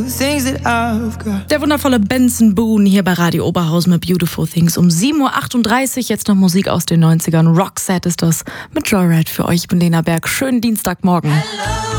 Der wundervolle Benson Boone hier bei Radio Oberhausen mit Beautiful Things um 7.38 Uhr. Jetzt noch Musik aus den 90ern. Roxette ist das mit Joyride für euch. Ich bin Lena Berg. Schönen Dienstagmorgen. Hello.